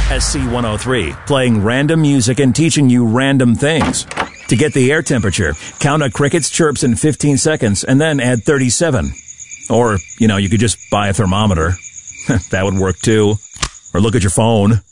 SC103, playing random music and teaching you random things. To get the air temperature, count a cricket's chirps in 15 seconds and then add 37. Or, you could just buy a thermometer. That would work too. Or look at your phone.